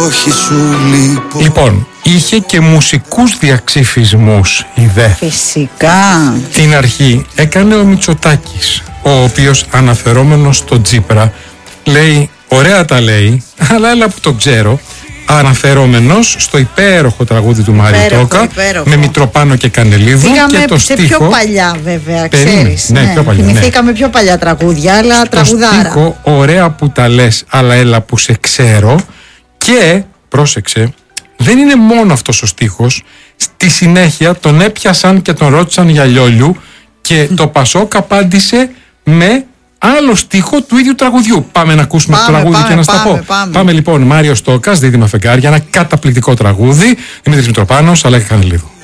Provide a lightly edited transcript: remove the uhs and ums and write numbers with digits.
όχι σου λείπω. Λοιπόν, είχε και μουσικούς διαξυφισμούς η ΔΕ. Φυσικά. Την αρχή έκανε ο Μητσοτάκης, ο οποίος αναφερόμενος στο Τσίπρα λέει, ωραία τα λέει, αλλά έλα που το ξέρω, αναφερόμενος στο υπέροχο τραγούδι του Μαριτόκα με Μητροπάνο και Κανελίδου. Πήγαμε και το σε στίχο, πιο παλιά βέβαια, ξέρεις. Ναι, πιο παλιά, θυμηθήκαμε πιο παλιά τραγούδια, αλλά στο τραγουδάρα. στίχο, ωραία που τα λες, αλλά έλα που σε ξέρω. Και, πρόσεξε, δεν είναι μόνο αυτός ο στίχος. Στη συνέχεια τον έπιασαν και τον ρώτησαν για Λιόλιου και το Πασόκ απάντησε με άλλο στίχο του ίδιου τραγουδιού. Πάμε να ακούσουμε το τραγούδι και να στα πω. Πάμε λοιπόν, Μάριος Τόκας, Δίδυμα Φεγγάρια, ένα καταπληκτικό τραγούδι. Δημήτρης Μητροπάνος, αλλά και Κανελίδου.